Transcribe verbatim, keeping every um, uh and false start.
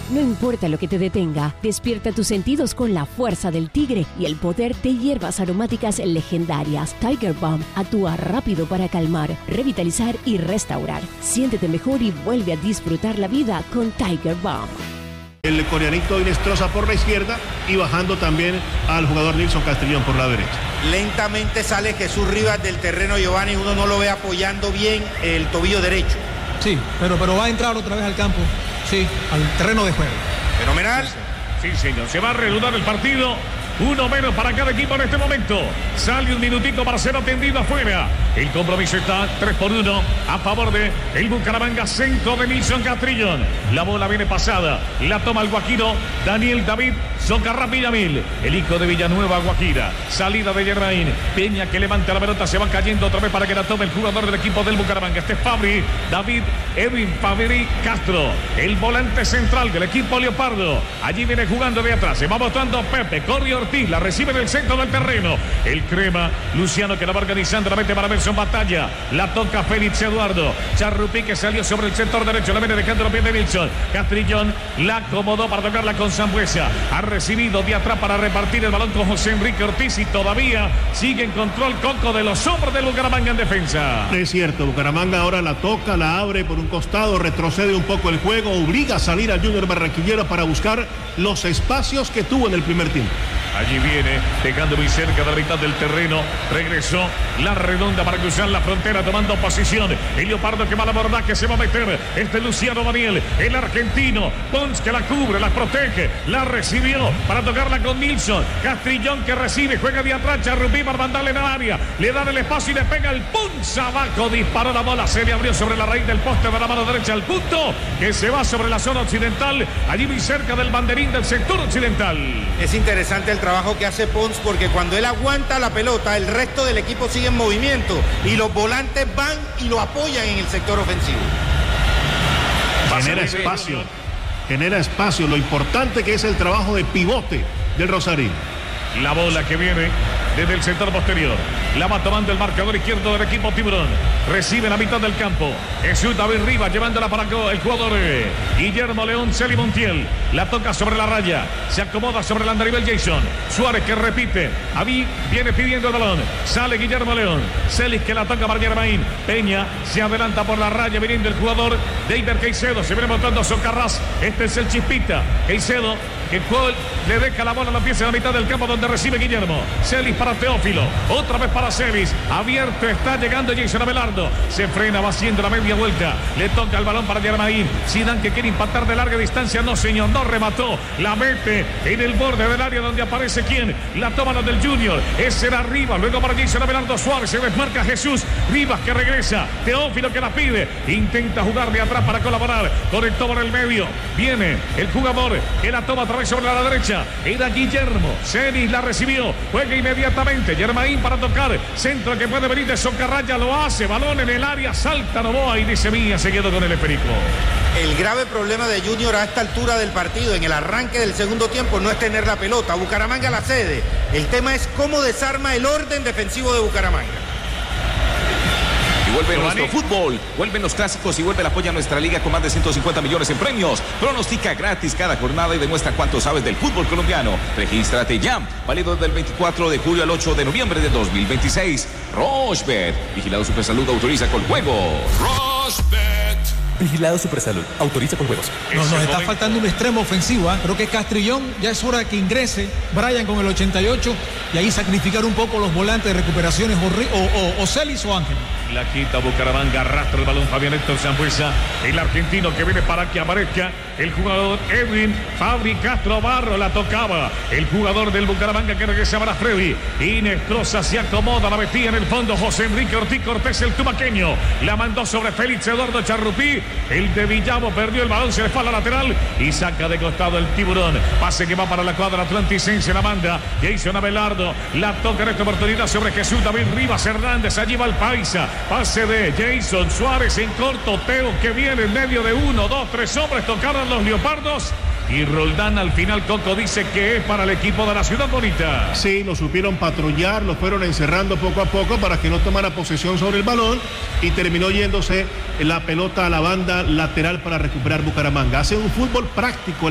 No importa lo que te detenga, despierta tus sentidos con la fuerza del tigre y el poder de hierbas aromáticas legendarias. Tiger Balm actúa rápido para calmar, revitalizar y restaurar. Siéntete mejor y vuelve a disfrutar la vida con Tiger Balm. El coreanito Inestrosa por la izquierda y bajando también al jugador Nilson Castrillón por la derecha. Lentamente sale Jesús Rivas del terreno, Giovanni, uno no lo ve apoyando bien el tobillo derecho. Sí, pero, pero va a entrar otra vez al campo, sí, al terreno de juego. Fenomenal. Sí, señor, se va a reanudar el partido. Uno menos para cada equipo en este momento. Sale un minutito para ser atendido afuera. El compromiso está tres por uno a favor de el Bucaramanga, centro de Nilson Castrillón. La bola viene pasada. La toma el guajiro Daniel David Socarrá Villamil, el hijo de Villanueva Guajira. Salida de Germain. Peña que levanta la pelota. Se va cayendo otra vez para que la tome el jugador del equipo del Bucaramanga. Este es Fabri, David Edwin Fabri Castro, el volante central del equipo Leopardo. Allí viene jugando de atrás. Se va botando Pepe. Corre Ortiz. La recibe en el centro del terreno. El crema Luciano que la va organizando. La mete para Nelson Batalla. La toca Félix Eduardo. Charrupí que salió sobre el sector derecho. La viene dejando los pies de Nilson. Castrillón la acomodó para tocarla con Sambuesa. Ha recibido de atrás para repartir el balón con José Enrique Ortiz. Y todavía sigue en control Coco de los hombros del Bucaramanga en defensa. Es cierto, Bucaramanga ahora la toca, la abre por un costado, retrocede un poco el juego, obliga a salir a Junior Barranquillero para buscar los espacios que tuvo en el primer tiempo. Allí viene, dejando muy cerca de la mitad del terreno. Regresó la redonda para cruzar la frontera, tomando posición. El Leopardo que va a la borda, que se va a meter. Este Luciano Daniel, el argentino. Pons que la cubre, la protege. La recibió para tocarla con Nilson. Castrillón que recibe, juega de atrás. Charrupí para mandarle en el área. Le da el espacio y le pega el Pons abajo. Disparó la bola, se le abrió sobre la raíz del poste de la mano derecha al punto, que se va sobre la zona occidental. Allí muy cerca del banderín del sector occidental. Es interesante el trabajo que hace Pons, porque cuando él aguanta la pelota, el resto del equipo sigue en movimiento y los volantes van y lo apoyan en el sector ofensivo. Genera espacio, genera espacio. Lo importante que es el trabajo de pivote del Rosarino. La bola que viene desde el sector posterior. La va tomando el marcador izquierdo del equipo Tiburón. Recibe la mitad del campo. Jesús David Rivas llevándola para el jugador Guillermo León Celi Montiel. La toca sobre la raya. Se acomoda sobre el andarivel Jason Suárez que repite. Aví viene pidiendo el balón. Sale Guillermo León. Celis que la toca para Germain. Peña se adelanta por la raya viniendo el jugador David Caicedo. Se viene montando Socarrás. Este es el Chispita. Caicedo que le deja la bola a la pieza en la mitad del campo donde recibe Guillermo. Celis para Teófilo. Otra vez para Celis. Abierto está llegando Jason Abelardo. Se frena, va haciendo la media vuelta. Le toca el balón para Germain. Zidane que quiere impactar de larga distancia. No, señor, no remató. La mete en el borde del área donde aparece quién. La toma la del Junior. Ese era Rivas. Luego para Jason Abelardo Suárez. Se desmarca Jesús. Rivas que regresa. Teófilo que la pide. Intenta jugar de atrás para colaborar. Conectó por el medio. Viene el jugador que la toma a través sobre la derecha. Era Guillermo. Celis la recibió. Juega inmediatamente. Germain para tocar. Centro que puede venir de Socarraya. Lo hace. Balón en el área. Salta Novoa y dice Mía seguido con el esférico. El grave problema de Junior a esta altura del partido, en el arranque del segundo tiempo, no es tener la pelota. Bucaramanga la cede. El tema es cómo desarma el orden defensivo de Bucaramanga. Y vuelve nuestro fútbol, vuelven los clásicos y vuelve el apoyo a nuestra liga con más de ciento cincuenta millones en premios. Pronostica gratis cada jornada y demuestra cuánto sabes del fútbol colombiano. Regístrate ya, válido del veinticuatro de julio al ocho de noviembre de dos mil veintiséis. Rochebet, vigilado Supersalud, autoriza con juego. Rochebet. Vigilado Supersalud, autoriza con juegos. No, nos está faltando un extremo ofensivo, ¿eh? Creo que Castrillón ya es hora de que ingrese Brian con el ochenta y ocho y ahí sacrificar un poco los volantes de recuperaciones o, o, o Celis o Ángel. La quita Bucaramanga, arrastra el balón Fabián Héctor Sambuesa, el argentino que viene para que aparezca el jugador Edwin Fabri Castro Barro. La tocaba el jugador del Bucaramanga que regresaba a Freddy. Inestrosa se acomoda, la metía en el fondo José Enrique Ortiz Cortés, el tumaqueño. La mandó sobre Félix Eduardo Charrupí. El de Villavo perdió el balón, se le fue a la lateral y saca de costado el Tiburón. Pase que va para la cuadra atlanticense, la manda Jason Abelardo. La toca en esta oportunidad sobre Jesús David Rivas Hernández. Allí va el Paisa. Pase de Jason Suárez en corto. Teo que viene en medio de uno, dos, tres hombres. Tocaron los Leopardos. Y Roldán al final, Coco, dice que es para el equipo de la Ciudad Bonita. Sí, lo supieron patrullar, lo fueron encerrando poco a poco para que no tomara posesión sobre el balón y terminó yéndose la pelota a la banda lateral para recuperar Bucaramanga. Hace un fútbol práctico.